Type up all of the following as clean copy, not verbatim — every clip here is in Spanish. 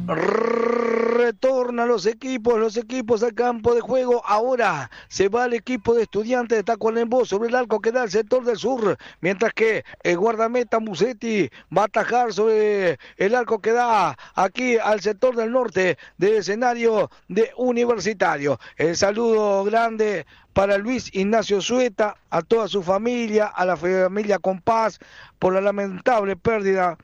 Retornan los equipos al campo de juego. Ahora se va el equipo de Estudiantes de Tacuarembó sobre el arco que da el sector del sur, mientras que el guardameta Musetti va a atajar sobre el arco que da aquí al sector del norte del escenario de Universitario. El saludo grande para Luis Ignacio Zueta, a toda su familia, a la familia Compás, por la lamentable pérdida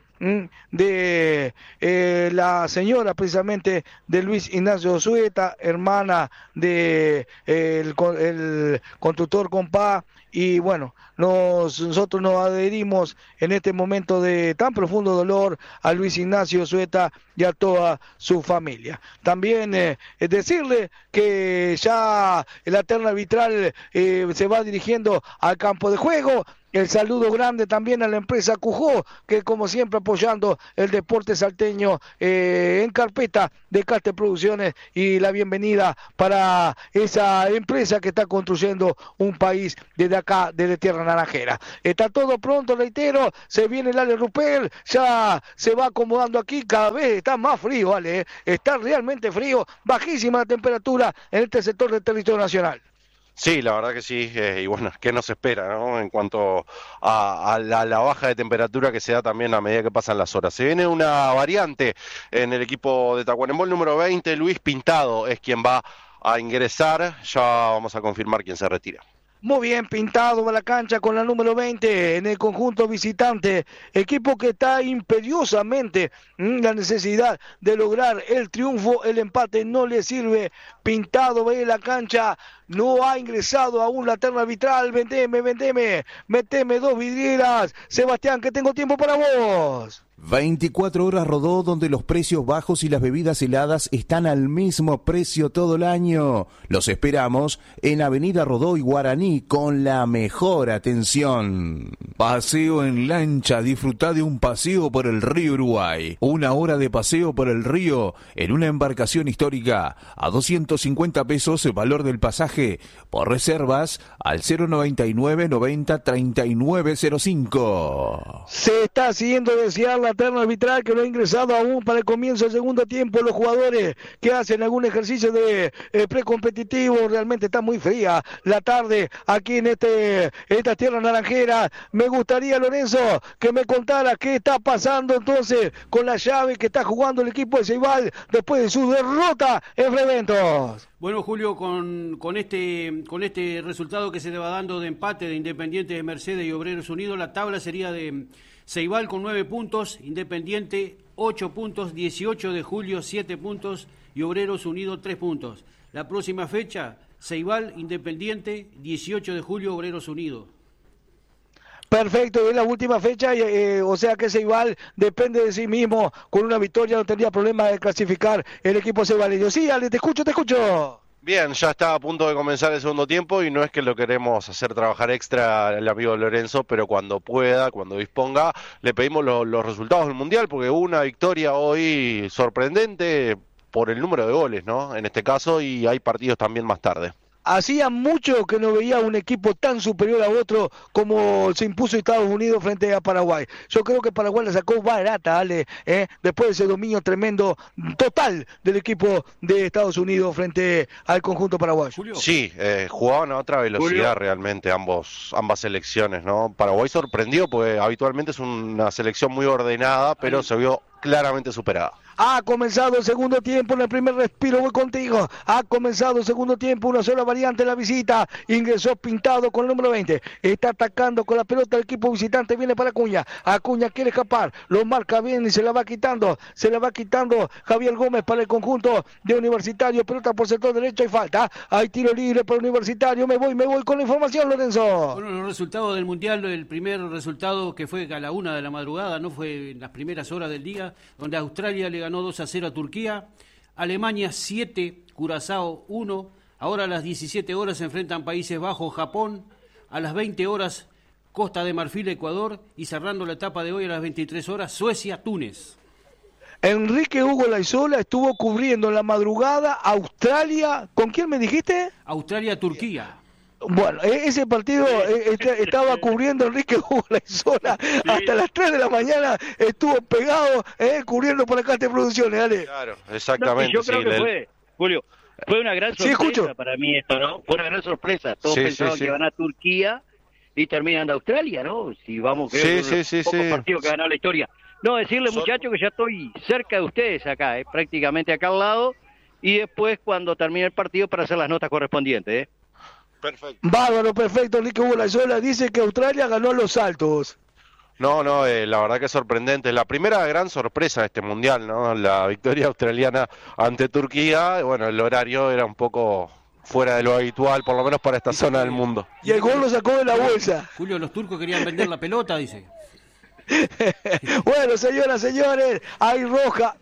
de la señora precisamente de Luis Ignacio Zueta, hermana de el constructor Compá. Y bueno, nosotros nos adherimos en este momento de tan profundo dolor a Luis Ignacio Zueta y a toda su familia. También decirle que ya la terna arbitral se va dirigiendo al campo de juego. El saludo grande también a la empresa Cujó, que como siempre apoyando el deporte salteño en carpeta de Caste Producciones, y la bienvenida para esa empresa que está construyendo un país desde acá, desde Tierra Naranjera. Está todo pronto, reitero, se viene el Ale Rupel, ya se va acomodando aquí, cada vez está más frío, ¿vale? Está realmente frío, bajísima la temperatura en este sector del territorio nacional. Sí, la verdad que sí, y bueno, ¿qué nos espera, no? En cuanto a la baja de temperatura que se da también a medida que pasan las horas. Se viene una variante en el equipo de Tacuarembó, el número 20, Luis Pintado, es quien va a ingresar, ya vamos a confirmar quién se retira. Muy bien, Pintado va a la cancha con la número 20 en el conjunto visitante, equipo que está imperiosamente la necesidad de lograr el triunfo, el empate no le sirve. Pintado va a la cancha, no ha ingresado aún la terna arbitral. Meteme dos vidrieras, Sebastián, que tengo tiempo para vos. 24 horas Rodó, donde los precios bajos y las bebidas heladas están al mismo precio todo el año. Los esperamos en Avenida Rodó y Guaraní con la mejor atención. Paseo en lancha, disfrutá de un paseo por el río Uruguay. 1 hora de paseo por el río en una embarcación histórica a 250 pesos el valor del pasaje. Por reservas al 099 90 3905. Se está haciendo desear la terna arbitral, que no ha ingresado aún para el comienzo del segundo tiempo. Los jugadores que hacen algún ejercicio de precompetitivo, realmente está muy fría la tarde aquí en esta tierra naranjera. Me gustaría, Lorenzo, que me contara qué está pasando entonces con la llave que está jugando el equipo de Ceibal después de su derrota en Freventos. Bueno, Julio, con este resultado que se le va dando de empate de Independiente de Mercedes y Obreros Unidos, la tabla sería de Ceibal con 9 puntos, Independiente 8 puntos, 18 de julio 7 puntos y Obreros Unidos 3 puntos. La próxima fecha, Ceibal, Independiente, 18 de julio, Obreros Unidos. Perfecto, es la última fecha, o sea que Ceibal depende de sí mismo. Con una victoria no tendría problema de clasificar el equipo ceibaleño. Sí, Ale, te escucho. Bien, ya está a punto de comenzar el segundo tiempo y no es que lo queremos hacer trabajar extra el amigo Lorenzo, pero cuando pueda, cuando disponga, le pedimos los resultados del Mundial, porque hubo una victoria hoy sorprendente por el número de goles, ¿no? En este caso, y hay partidos también más tarde. Hacía mucho que no veía un equipo tan superior a otro como se impuso Estados Unidos frente a Paraguay. Yo creo que Paraguay la sacó barata, Ale, después de ese dominio tremendo, total del equipo de Estados Unidos frente al conjunto paraguayo. Sí, jugaban a otra velocidad realmente ambas selecciones, ¿no? Paraguay sorprendió porque habitualmente es una selección muy ordenada, pero se vio claramente superada. Ha comenzado el segundo tiempo, en el primer respiro voy contigo. Ha comenzado el segundo tiempo, una sola variante en la visita. Ingresó Pintado con el número 20. Está atacando con la pelota el equipo visitante, viene para Acuña. Acuña quiere escapar, lo marca bien y se la va quitando. Javier Gómez para el conjunto de Universitario. Pelota por sector derecho, hay falta. Hay tiro libre para Universitario. Me voy con la información, Lorenzo. Bueno, los resultados del Mundial, el primer resultado que fue a la 1 de la madrugada, no fue en las primeras horas del día, donde Australia le ganó 2-0 a Turquía, Alemania 7, Curazao 1, ahora a las 17 horas se enfrentan Países Bajos, Japón, a las 20 horas Costa de Marfil, Ecuador, y cerrando la etapa de hoy a las 23 horas, Suecia, Túnez. Enrique Hugo Laizola estuvo cubriendo en la madrugada Australia, ¿con quién me dijiste? Australia, Turquía. Bueno, ese partido estaba cubriendo Enrique Hugo Laizola hasta las 3 de la mañana, estuvo pegado cubriendo por acá de producciones, dale. Claro, exactamente. No, yo creo que fue, Julio, fue una gran sorpresa para mí esto, ¿no? Fue una gran sorpresa. Todos pensaban que iban a Turquía y terminan de Australia, ¿no? Si vamos, creo que es pocos partidos que ganó la historia. No, decirle, muchachos, que ya estoy cerca de ustedes acá, prácticamente acá al lado, y después cuando termine el partido para hacer las notas correspondientes, Perfecto. Bárbaro, perfecto. Enrique Hugo Laizola dice que Australia ganó los saltos. No, la verdad que es sorprendente. La primera gran sorpresa de este mundial, ¿no? La victoria australiana ante Turquía. Bueno, el horario era un poco fuera de lo habitual, por lo menos para esta zona del mundo. Y el gol lo sacó de la bolsa. Julio, los turcos querían vender la pelota, dice. Bueno, señoras, señores, hay roja.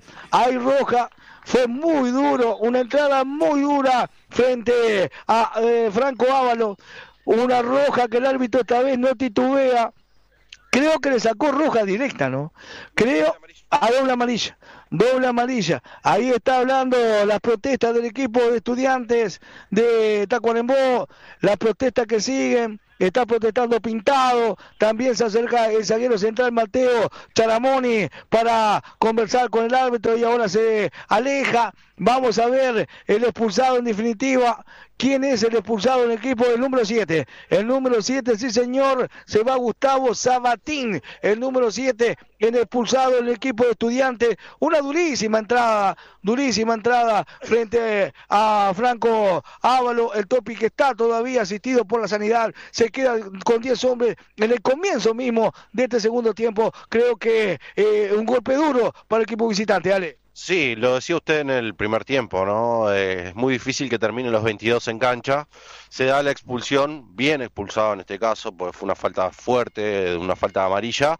Fue muy duro, una entrada muy dura frente a Franco Ábalos. Una roja que el árbitro esta vez no titubea. Creo que le sacó roja directa, ¿no? Creo a doble amarilla. Ahí está hablando las protestas del equipo de Estudiantes de Tacuarembó, las protestas que siguen. Está protestando Pintado, también se acerca el zaguero central Mateo Charamoni para conversar con el árbitro y ahora se aleja. Vamos a ver el expulsado en definitiva. ¿Quién es el expulsado en el equipo del número 7? El número 7, sí señor, se va Gustavo Sabatín, el número 7 en expulsado en el equipo de Estudiantes. Una durísima entrada frente a Franco Ábalos, el Topi que está todavía asistido por la sanidad, se queda con 10 hombres en el comienzo mismo de este segundo tiempo. Creo que un golpe duro para el equipo visitante, Ale. Sí, lo decía usted en el primer tiempo, ¿no? Es muy difícil que terminen los 22 en cancha. Se da la expulsión, bien expulsado en este caso, porque fue una falta fuerte, una falta amarilla.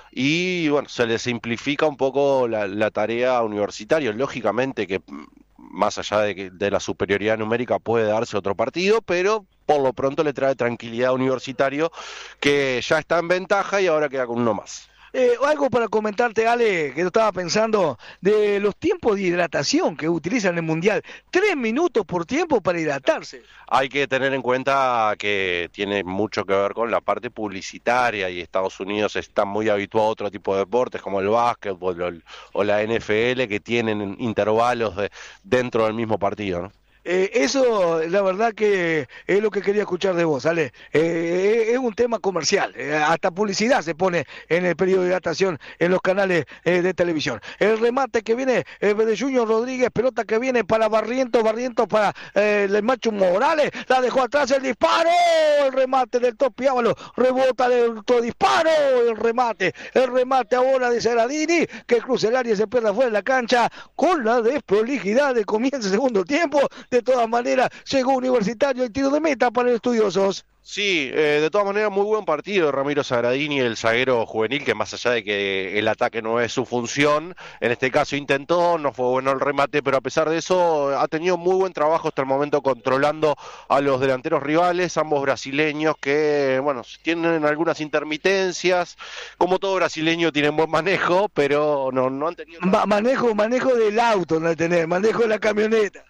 Y bueno, se le simplifica un poco la tarea a Universitario. Lógicamente que más allá de la superioridad numérica puede darse otro partido, pero por lo pronto le trae tranquilidad a Universitario, que ya está en ventaja y ahora queda con uno más. Algo para comentarte, Ale, que yo estaba pensando de los tiempos de hidratación que utilizan en el Mundial. 3 minutos por tiempo para hidratarse. Hay que tener en cuenta que tiene mucho que ver con la parte publicitaria y Estados Unidos está muy habituado a otro tipo de deportes como el básquetbol o la NFL que tienen intervalos dentro del mismo partido, ¿no? Eso, la verdad que es lo que quería escuchar de vos, Ale. Es un tema comercial, hasta publicidad se pone en el periodo de hidratación en los canales de televisión. El remate que viene de Junior Rodríguez, pelota que viene para Barrientos para el Macho Morales, la dejó atrás, el disparo, el remate del Topi Ábalos, rebota el otro disparo, el remate ahora de Saradini, que cruza el área y se pierde afuera de la cancha, con la desprolijidad de comienzo del segundo tiempo. De todas maneras, llegó Universitario el tiro de meta para los estudiosos. Sí, de todas maneras muy buen partido de Ramiro Sagradini, el zaguero juvenil, que más allá de que el ataque no es su función, en este caso intentó, no fue bueno el remate, pero a pesar de eso ha tenido muy buen trabajo hasta el momento controlando a los delanteros rivales, ambos brasileños que, bueno, tienen algunas intermitencias, como todo brasileño tienen buen manejo, pero no han tenido... Manejo del auto, no tener, manejo de la camioneta.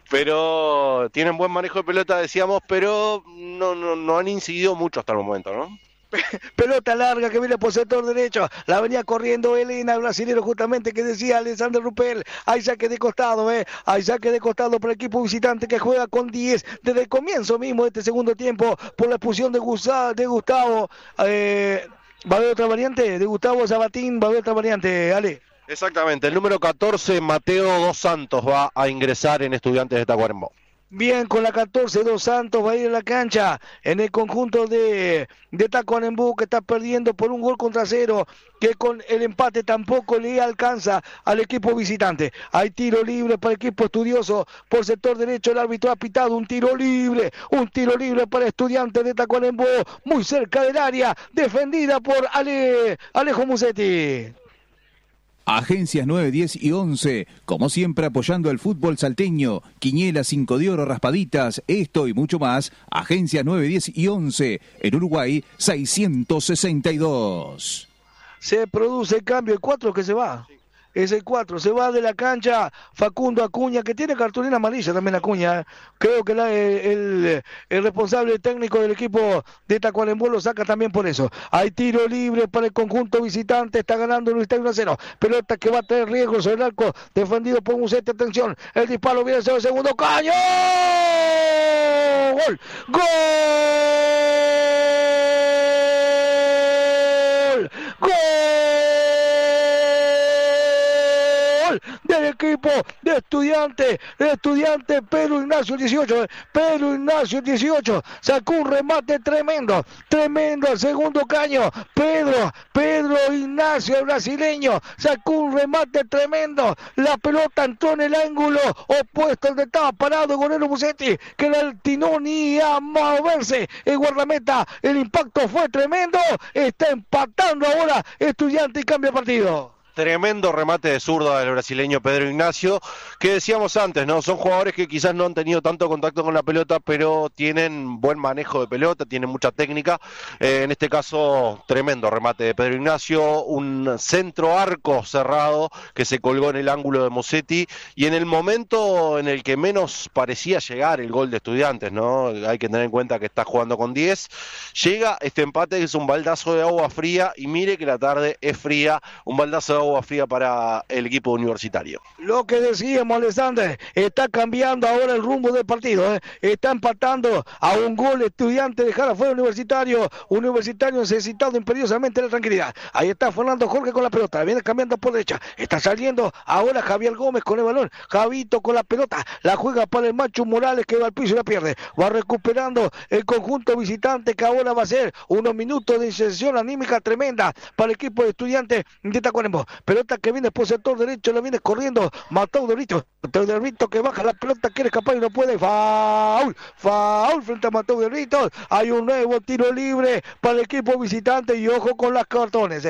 Pero tienen buen manejo de pelota, decíamos, pero no han incidido mucho hasta el momento, ¿no? Pelota larga que viene por sector derecho, la venía corriendo Elena, el brasilero justamente que decía Alexander Rupel. Hay saque de costado, hay saque de costado para el equipo visitante que juega con 10 desde el comienzo mismo de este segundo tiempo por la expulsión de Gustavo. ¿Va a haber otra variante? De Gustavo Sabatín, va a haber otra variante, Ale. Exactamente, el número 14, Mateo Dos Santos, va a ingresar en Estudiantes de Tacuarembó. Bien, con la 14, Dos Santos va a ir a la cancha en el conjunto de Tacuarembó, que está perdiendo por 1-0, que con el empate tampoco le alcanza al equipo visitante. Hay tiro libre para el equipo estudioso por sector derecho, el árbitro ha pitado un tiro libre para Estudiantes de Tacuarembó, muy cerca del área, defendida por Alejo Musetti. Agencias 9, 10 y 11, como siempre apoyando al fútbol salteño, Quiñela, 5 de oro, raspaditas, esto y mucho más. Agencias 9, 10 y 11, en Uruguay 662. Se produce el cambio, el 4 que se va. es el 4. Se va de la cancha Facundo Acuña, que tiene cartulina amarilla también Acuña. Creo que el responsable técnico del equipo de Tacuarembó lo saca también por eso. Hay tiro libre para el conjunto visitante, está ganando el Universitario 1-0. Pelota que va a tener riesgo sobre el arco, defendido por Musetti. Atención, el disparo viene sobre el segundo caño. ¡Gol! ¡Gol! ¡Gol! Del equipo de Estudiantes Pedro Ignacio 18, sacó un remate tremendo al segundo caño, Pedro Ignacio, el brasileño, sacó un remate tremendo, la pelota entró en el ángulo opuesto donde estaba parado Gonero Musetti, que no atinó ni a moverse el guardameta, el impacto fue tremendo, está empatando ahora Estudiantes y cambia partido. Tremendo remate de zurda del brasileño Pedro Ignacio, que decíamos antes, ¿no? Son jugadores que quizás no han tenido tanto contacto con la pelota, pero tienen buen manejo de pelota, tienen mucha técnica. En este caso, tremendo remate de Pedro Ignacio, un centro arco cerrado que se colgó en el ángulo de Musetti, y en el momento en el que menos parecía llegar el gol de Estudiantes, ¿no? Hay que tener en cuenta que está jugando con 10. Llega este empate que es un baldazo de agua fría, y mire que la tarde es fría, un baldazo de agua fría para el equipo universitario. Lo que decíamos, Alexander, está cambiando ahora el rumbo del partido, está empatando a un gol Estudiante, dejar afuera Universitario necesitado imperiosamente la tranquilidad. Ahí está Fernando Jorge con la pelota, viene cambiando por derecha, está saliendo ahora Javier Gómez con el balón, Javito con la pelota, la juega para el Macho Morales que va al piso y la pierde, va recuperando el conjunto visitante, que ahora va a ser unos minutos de inserción anímica tremenda para el equipo de Estudiantes de Tacuarembó. Pelota que viene por sector derecho, la viene corriendo Mateo de Brito que baja la pelota, quiere escapar y no puede. Foul frente a Mateo de Brito. Hay un nuevo tiro libre para el equipo visitante, y ojo con las cartones,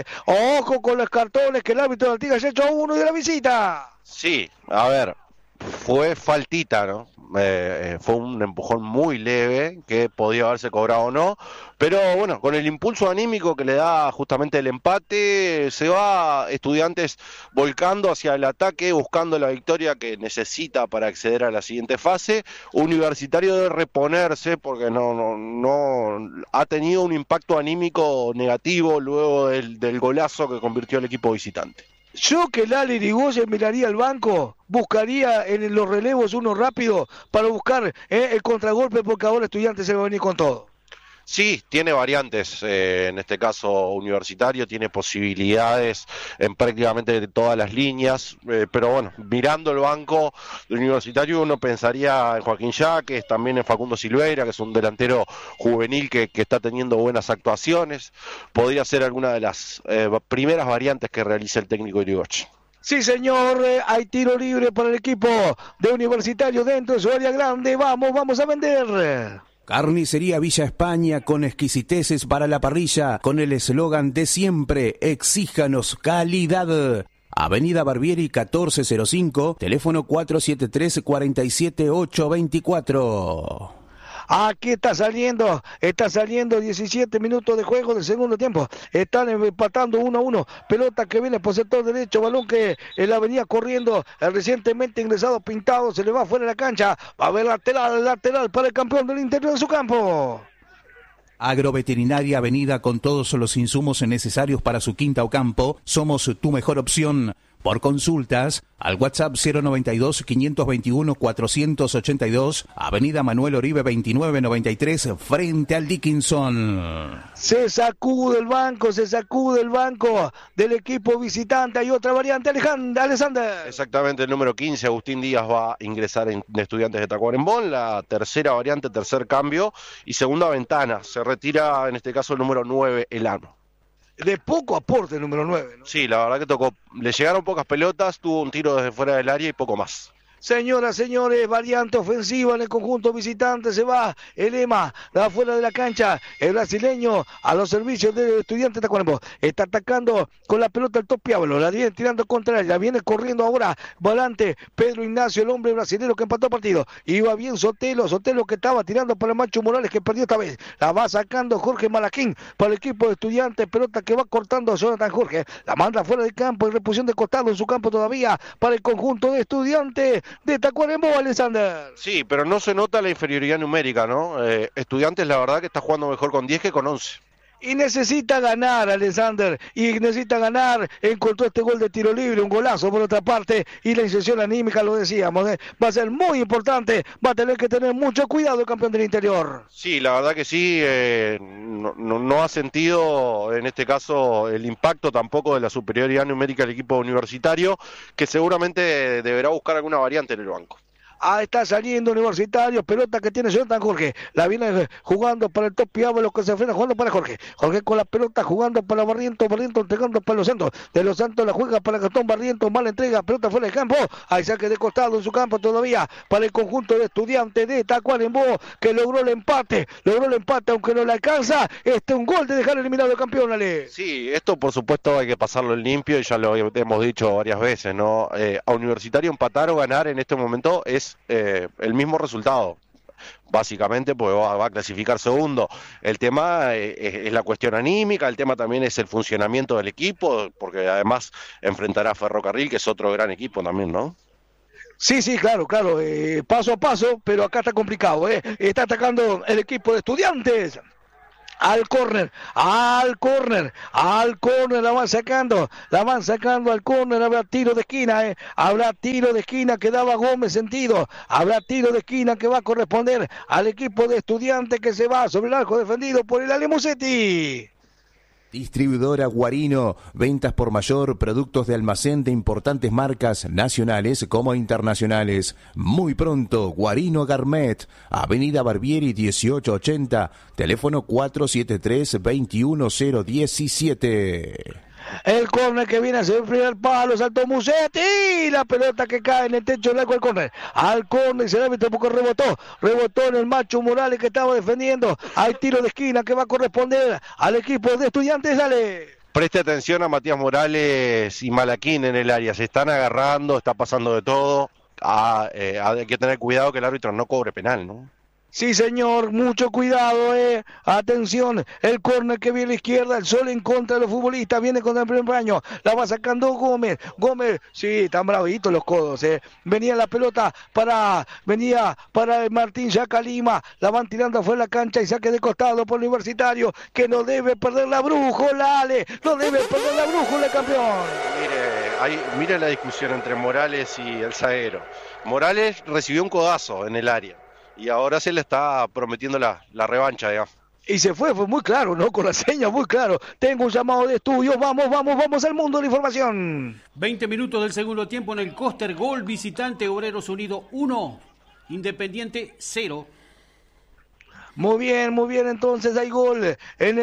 que el árbitro de Artigas ya ha hecho uno de la visita. Sí, a ver, fue faltita, ¿no? Fue un empujón muy leve que podía haberse cobrado o no, pero bueno, con el impulso anímico que le da justamente el empate, se va Estudiantes volcando hacia el ataque, buscando la victoria que necesita para acceder a la siguiente fase. Universitario de reponerse porque no ha tenido un impacto anímico negativo luego del golazo que convirtió el equipo visitante. Yo que Lali Irigoyen miraría al banco, buscaría en los relevos uno rápido para buscar el contragolpe, porque ahora Estudiantes se va a venir con todo. Sí, tiene variantes, en este caso Universitario, tiene posibilidades en prácticamente todas las líneas, pero bueno, mirando el banco del Universitario uno pensaría en Joaquín Yaques, también en Facundo Silveira, que es un delantero juvenil que está teniendo buenas actuaciones. Podría ser alguna de las primeras variantes que realiza el técnico Irigoyen. Sí, señor, hay tiro libre para el equipo de Universitario dentro de su área grande. Vamos a vender. Carnicería Villa España, con exquisiteces para la parrilla, con el eslogan de siempre: exíjanos calidad. Avenida Barbieri 1405, teléfono 473-47824. Aquí está saliendo 17 minutos de juego del segundo tiempo, están empatando 1-1, pelota que viene por sector derecho, balón que la venía corriendo el recientemente ingresado Pintado, se le va fuera de la cancha, va a haber lateral para el campeón del interior de su campo. Agroveterinaria Avenida, con todos los insumos necesarios para su quinta o campo, somos tu mejor opción. Por consultas, al WhatsApp 092-521-482, Avenida Manuel Oribe 2993, frente al Dickinson. Se sacude el banco del equipo visitante. Hay otra variante, Alexander. Exactamente, el número 15, Agustín Díaz, va a ingresar en Estudiantes de Tacuarembó. La tercera variante, tercer cambio y segunda ventana. Se retira, en este caso, el número 9, Elano. De poco aporte el número 9, ¿no? Sí, la verdad que le llegaron pocas pelotas, tuvo un tiro desde fuera del área y poco más. Señoras, señores, variante ofensiva en el conjunto visitante. Se va el EMA afuera de la cancha. El brasileño a los servicios del Estudiante de Tacuarembó. Está atacando con la pelota el Topiablo. La viene tirando contra ella. Viene corriendo ahora volante Pedro Ignacio, el hombre brasileño que empató el partido. Iba bien Sotelo que estaba tirando para el Macho Morales que perdió esta vez. La va sacando Jorge Malaquín para el equipo de Estudiantes. Pelota que va cortando a Jonathan Jorge. La manda fuera del campo y reposición de costado en su campo todavía para el conjunto de Estudiantes de Tacuarembó, Alexander. Sí, pero no se nota la inferioridad numérica, ¿no? Estudiantes, la verdad, que está jugando mejor con 10 que con 11. Y necesita ganar, Alexander, y necesita ganar. Encontró este gol de tiro libre, un golazo por otra parte, y la inserción anímica, lo decíamos, va a ser muy importante. Va a tener que tener mucho cuidado el campeón del interior. Sí, la verdad que sí, no ha sentido en este caso el impacto tampoco de la superioridad numérica del equipo universitario, que seguramente deberá buscar alguna variante en el banco. Está saliendo Universitario, pelota que tiene Jonathan Jorge, la viene jugando para el Topiablo, los que se frena jugando para Jorge con la pelota jugando para Barrientos entregando para Los Santos, de Los Santos la juega para Gastón Barrientos, mala entrega, pelota fuera del campo, hay saque de costado en su campo todavía, para el conjunto de Estudiantes de Tacuarembó, que logró el empate, aunque no le alcanza, un gol de dejar eliminado el campeón, Ale. Sí, esto por supuesto hay que pasarlo en limpio, y ya lo hemos dicho varias veces, ¿no? A Universitario empatar o ganar en este momento es el mismo resultado, básicamente, porque va a clasificar segundo. El tema es la cuestión anímica, el tema también es el funcionamiento del equipo, porque además enfrentará a Ferrocarril, que es otro gran equipo también, ¿no? Sí, claro, paso a paso, pero acá está complicado, está atacando el equipo de Estudiantes. Al córner, la van sacando al córner, habrá tiro de esquina, que daba Gómez sentido, habrá tiro de esquina que va a corresponder al equipo de Estudiantes que se va sobre el arco defendido por el Ale Musetti. Distribuidora Guarino, ventas por mayor, productos de almacén de importantes marcas nacionales como internacionales. Muy pronto, Guarino Garmet, Avenida Barbieri 1880, teléfono 473-21017. El córner que viene a ser el primer palo, saltó Musetti, la pelota que cae en el techo del arco del córner. Al córner, y el árbitro poco rebotó en el Macho Morales que estaba defendiendo. Hay tiro de esquina que va a corresponder al equipo de Estudiantes, dale. Preste atención a Matías Morales y Malaquín en el área, se están agarrando, está pasando de todo. Hay que tener cuidado que el árbitro no cobre penal, ¿no? Sí, señor, mucho cuidado, atención, el córner que viene a la izquierda, el sol en contra de los futbolistas, viene con el primer baño, la va sacando Gómez, sí, están bravitos los codos, venía la pelota venía para el Martín Yaca Lima, la van tirando afuera de la cancha y saque de costado por el Universitario, que no debe perder la brújula, Ale, no debe perder la brújula, campeón. Mire la discusión entre Morales y el zaguero. Morales recibió un codazo en el área. Y ahora se le está prometiendo la revancha, digamos. Y se fue muy claro, ¿no? Con la seña, muy claro. Tengo un llamado de estudio, vamos al mundo de la información. 20 minutos del segundo tiempo en el Coster, gol visitante, Obreros Unidos 1, Independiente 0. Muy bien, entonces hay gol en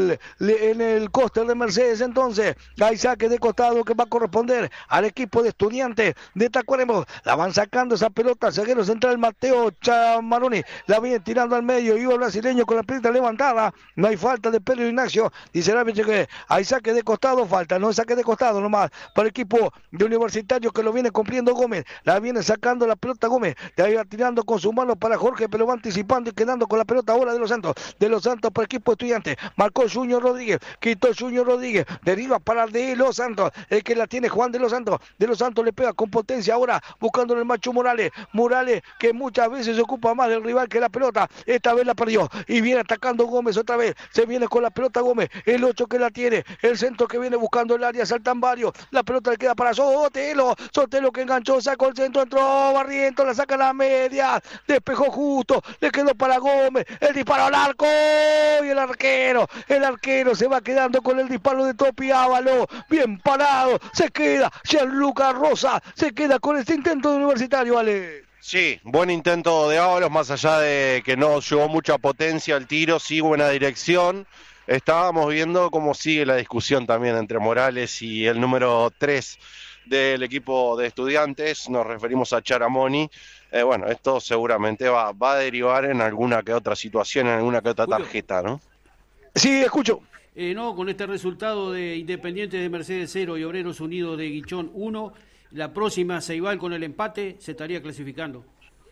el Coster de Mercedes, entonces hay saque de costado que va a corresponder al equipo de Estudiantes de Tacuarembó. La van sacando esa pelota, zaguero central Mateo Chamaroni, la viene tirando al medio, iba el brasileño con la pelota levantada, no hay falta de Pedro Ignacio, dice el árbitro que hay saque de costado, falta, no saque de costado nomás, para el equipo de Universitario que lo viene cumpliendo Gómez, la viene sacando la pelota Gómez, la iba tirando con su mano para Jorge, pero va anticipando y quedando con la pelota ahora de Los Santos por equipo Estudiante, marcó Junior Rodríguez, quitó Junior Rodríguez, deriva para de Los Santos, el que la tiene Juan de Los Santos le pega con potencia ahora, buscando el Macho Morales que muchas veces se ocupa más del rival que la pelota, esta vez la perdió, y viene atacando Gómez otra vez, se viene con la pelota Gómez, el 8 que la tiene, el centro que viene buscando el área, saltan varios, la pelota le queda para Sotelo que enganchó, sacó el centro, entró Barrientos, la saca a la media, despejó justo, le quedó para Gómez, el disparo al arco y el arquero se va quedando con el disparo de Topi Ávalo, bien parado, se queda Gianluca Rosa, se queda con este intento de Universitario, Ale. Sí, buen intento de Ábalos, más allá de que no llevó mucha potencia al tiro, sí buena dirección. Estábamos viendo cómo sigue la discusión también entre Morales y el número 3 del equipo de Estudiantes, nos referimos a Charamoni. Bueno, esto seguramente va a derivar en alguna que otra situación, en alguna que otra tarjeta, ¿no? Sí, escucho. No, con este resultado de Independiente de Mercedes 0 y Obreros Unidos de Guichón 1, la próxima Ceibal con el empate se estaría clasificando.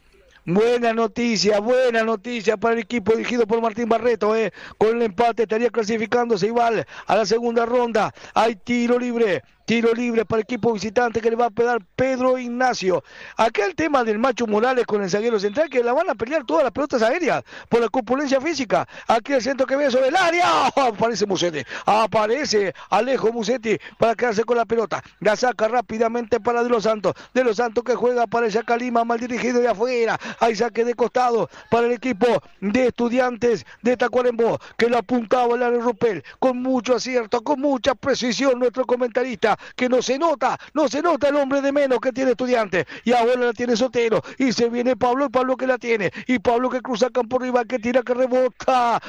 Buena noticia para el equipo dirigido por Martín Barreto, con el empate estaría clasificándose Ceibal a la segunda ronda. Hay tiro libre para el equipo visitante que le va a pegar Pedro Ignacio. Acá el tema del Macho Morales con el zaguero central, que la van a pelear todas las pelotas aéreas por la corpulencia física. Aquí el centro que ve sobre el área, aparece Musetti, aparece Alejo Musetti para quedarse con la pelota. La saca rápidamente para De Los Santos que juega para el Yacalima, mal dirigido de afuera. Hay saque de costado para el equipo de Estudiantes de Tacuarembó, que lo apuntaba el área Rupel con mucho acierto, con mucha precisión nuestro comentarista, que no se nota el hombre de menos que tiene Estudiantes, y ahora la tiene Sotero, y se viene Pablo, y Pablo que la tiene, y Pablo que cruza campo rival, que tira, que rebota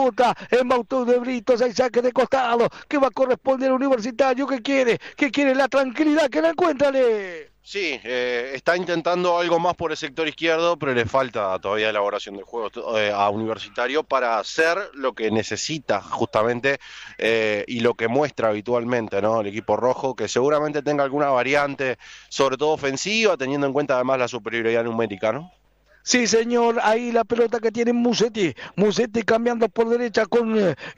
en Bautón de Britos. Hay saque de costado, que va a corresponder al Universitario, que quiere la tranquilidad, que la encuéntrale. Sí, está intentando algo más por el sector izquierdo, pero le falta todavía elaboración del juego a Universitario para hacer lo que necesita justamente y lo que muestra habitualmente, ¿no? El equipo rojo, que seguramente tenga alguna variante, sobre todo ofensiva, teniendo en cuenta además la superioridad numérica, ¿no? Sí, señor, ahí la pelota que tiene Musetti cambiando por derecha con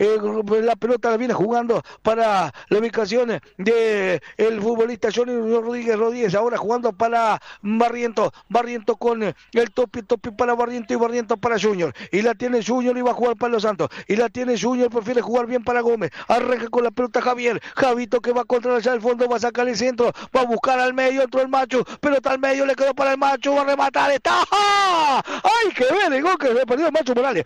la pelota, la viene jugando para la ubicación de el futbolista Johnny Rodríguez, ahora jugando para Barriento con el Topi para Barriento y Barriento para Junior, y la tiene Junior y va a jugar para Los Santos, y la tiene Junior, prefiere jugar bien para Gómez, arranca con la pelota Javito que va a controlar allá el fondo, va a sacar el centro, va a buscar al medio, entró el Macho, pelota al medio, le quedó para el Macho, va a rematar, ¡está! Hay que ver el gol que se perdió el Macho Morales.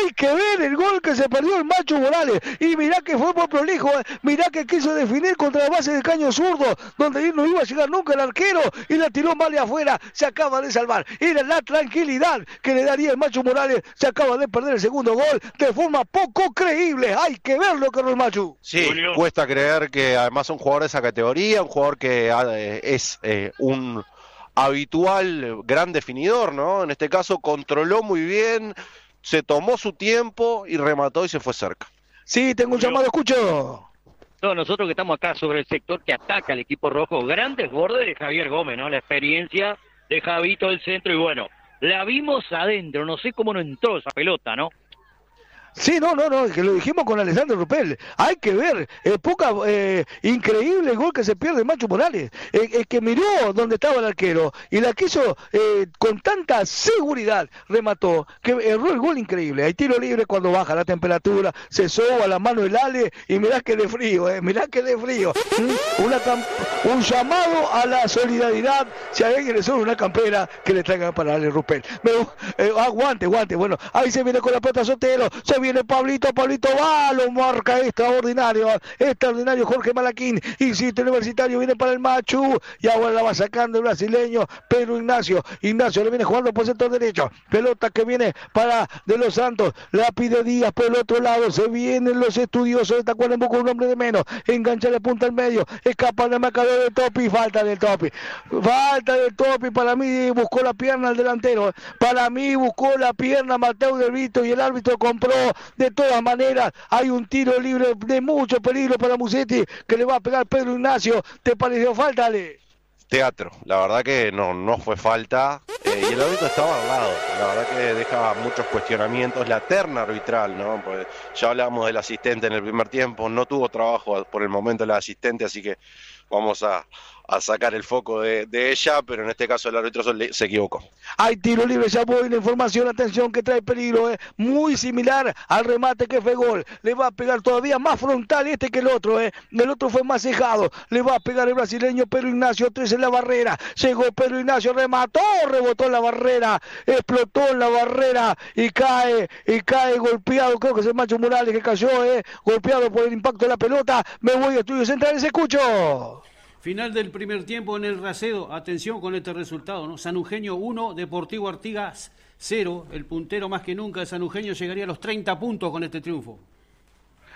Y mirá que fue por prolijo. Mirá que quiso definir contra la base del caño zurdo, donde no iba a llegar nunca el arquero, y la tiró mal de afuera. Se acaba de salvar. Era la tranquilidad que le daría el Macho Morales. Se acaba de perder el segundo gol de forma poco creíble. Hay que ver lo que es el Macho. Sí, cuesta creer que además un jugador de esa categoría, un jugador que es un habitual gran definidor, ¿no? En este caso controló muy bien, se tomó su tiempo y remató y se fue cerca. Sí, tengo un llamado, escucho. No, nosotros que estamos acá sobre el sector que ataca al equipo rojo, gran desborde de Javier Gómez, ¿no? La experiencia de Javito del centro, y bueno, la vimos adentro, no sé cómo no entró esa pelota, ¿no? Sí, no, que lo dijimos con Alessandro Rupel. Hay que ver, increíble el gol que se pierde Macho Morales. Que miró donde estaba el arquero y la quiso con tanta seguridad, remató, que erró el gol increíble. Hay tiro libre cuando baja la temperatura, se soba la mano del Ale y mirá que de frío, Un llamado a la solidaridad, si a alguien le sobra una campera, que le traigan para Ale Rupel. Aguante, bueno, ahí se viene con la pelota Sotero, se viene Pablito va, lo marca extraordinario Jorge Malaquín, insiste Universitario, viene para el Machu, y ahora la va sacando el brasileño Pedro Ignacio le viene jugando por sector derecho, pelota que viene para De Los Santos, la pide Díaz por el otro lado, se vienen los estudiosos de Tacuarembó con un hombre de menos, engancha la punta al medio, escapa el marcador del Topi, falta del Topi, para mí buscó la pierna al delantero, Mateo Del Vito, y el árbitro compró. De todas maneras, hay un tiro libre de mucho peligro para Musetti, que le va a pegar Pedro Ignacio. ¿Te pareció falta, Ale? Teatro, la verdad que no fue falta, y el árbitro estaba al lado, la verdad que deja muchos cuestionamientos, la terna arbitral, ¿no? Pues ya hablábamos del asistente en el primer tiempo, no tuvo trabajo por el momento el asistente, así que vamos a sacar el foco de ella, pero en este caso el árbitro se equivocó. Hay tiro libre, ya voy la información, atención, que trae peligro, muy similar al remate que fue gol, le va a pegar todavía más frontal que el otro, el otro fue más cejado, le va a pegar el brasileño Pedro Ignacio, 3 en la barrera, llegó Pedro Ignacio, remató, rebotó en la barrera, explotó en la barrera y cae golpeado, creo que es el Macho Morales que cayó, golpeado por el impacto de la pelota. Me voy a Estudios Centrales, escucho. Final del primer tiempo en el Racedo. Atención con este resultado, ¿no? San Eugenio 1, Deportivo Artigas 0. El puntero más que nunca de San Eugenio llegaría a los 30 puntos con este triunfo.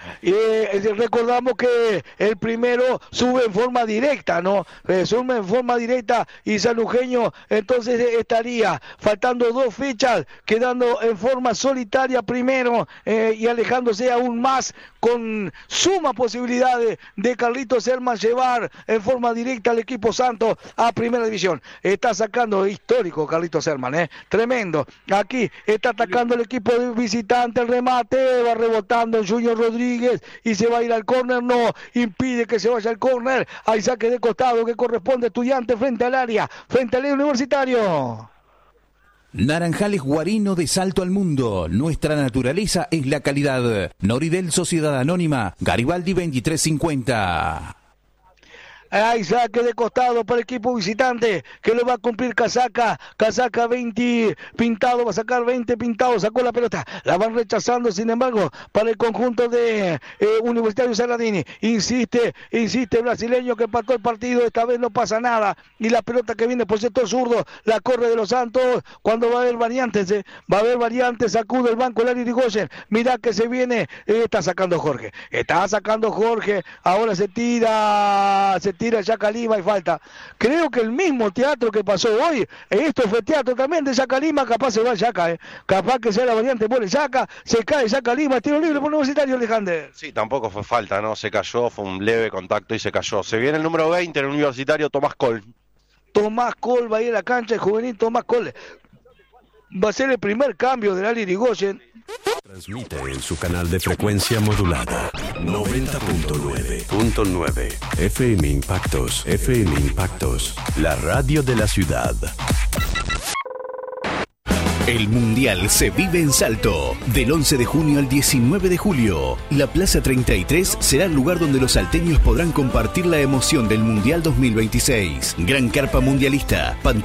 Recordamos que el primero sube en forma directa, ¿no? Sube en forma directa y Sanujeño entonces estaría faltando 2 fechas, quedando en forma solitaria primero y alejándose aún más con suma posibilidad de Carlitos Herman llevar en forma directa al equipo Santos a primera división. Está sacando histórico Carlitos Herman, tremendo. Aquí está atacando el equipo de visitante, el remate, va rebotando Junior Rodríguez y se va a ir al córner, no, impide que se vaya al córner, hay saque de costado que corresponde a Estudiantes frente al área Universitario. Naranjales Guarino de Salto al Mundo. Nuestra naturaleza es la calidad. Noridel Sociedad Anónima, Garibaldi 2350. Hay saque de costado para el equipo visitante que lo va a cumplir Casaca 20 pintado, va a sacar 20 pintado, sacó la pelota, la van rechazando, sin embargo, para el conjunto de Universitario Saladini, insiste el brasileño que empató el partido, esta vez no pasa nada, y la pelota que viene por sector zurdo, la corre de los Santos, cuando va a haber variantes, sacude el banco Larry Irigoyen, mirá que se viene, está sacando Jorge, ahora se tira Yaca Lima y falta. Creo que el mismo teatro que pasó hoy, esto fue teatro también de Yaca Lima, capaz se va Yaca, capaz que sea la variante por el Yaca, se cae Yaca Lima, tiro libre por Universitario, Alejandro. Sí, tampoco fue falta, ¿no? Se cayó, fue un leve contacto y se cayó. Se viene el número 20 en el Universitario, Tomás Col. Tomás Col va a ir a la cancha, el juvenil Tomás Col. Va a ser el primer cambio de Larry Irigoyen. Transmite en su canal de frecuencia modulada 90.9 FM Impactos, la radio de la ciudad. El Mundial se vive en Salto. Del 11 de junio al 19 de julio. La Plaza 33 será el lugar donde los salteños podrán compartir la emoción del Mundial 2026. Gran carpa mundialista, pantalla